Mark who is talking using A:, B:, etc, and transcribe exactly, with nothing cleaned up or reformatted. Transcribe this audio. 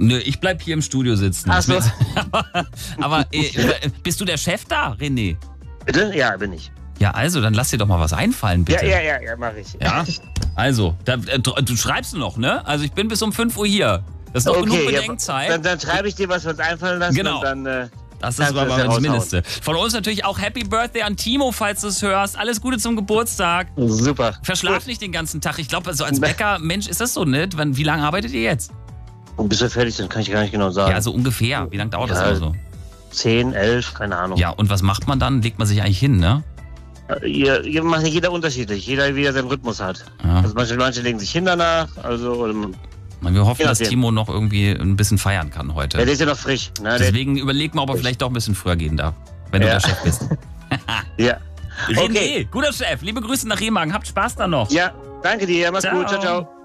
A: Nö, ich bleib hier im Studio sitzen.
B: Ach so.
A: aber aber äh, bist du der Chef da, René?
B: Bitte? Ja, bin ich.
A: Ja, also, dann lass dir doch mal was einfallen, bitte.
B: Ja, ja, ja, ja, mach ich.
A: Ja? Also, da, äh, du schreibst noch, ne? Also ich bin bis um fünf Uhr hier. Das ist noch
B: Okay,
A: genug
B: ja,
A: Bedenkzeit.
B: dann, dann schreibe ich dir, was wir uns einfallen lassen
A: Genau.
B: und dann... Äh,
A: Das
B: kannst
A: ist
B: du
A: aber
B: ja
A: das
B: raushauen.
A: Mindeste. Von uns natürlich auch Happy Birthday an Timo, falls du es hörst. Alles Gute zum Geburtstag.
B: Super.
A: Verschlaf
B: Gut.
A: nicht den ganzen Tag. Ich glaube, so als Bäcker, Mensch, ist das so, ne? Wann, wie lange arbeitet ihr jetzt?
B: Und bis wir fertig sind, kann ich gar nicht genau sagen.
A: Ja, so ungefähr. Wie lange dauert das
B: Ja,
A: immer so?
B: zehn, elf, keine Ahnung.
A: Ja, und was macht man dann? Legt man sich eigentlich hin, ne?
B: Ihr, ihr macht ja jeder unterschiedlich. Jeder, wie er seinen Rhythmus hat.
A: Ja.
B: Also manche, manche legen sich hin danach. Also, ähm,
A: Wir hoffen,
B: Je
A: dass
B: nachdem.
A: Timo noch irgendwie ein bisschen feiern kann
B: ja,
A: heute.
B: der ist ja noch frisch. Ne? Der,
A: Deswegen überleg mal, ob er vielleicht doch ein bisschen früher gehen darf, wenn
B: Ja.
A: du der Chef bist.
B: ja.
A: René,
B: Okay.
A: guter Chef. Liebe Grüße nach Remagen. Habt Spaß da noch.
B: Ja, danke dir. Mach's
A: Ciao.
B: gut. Ciao, ciao.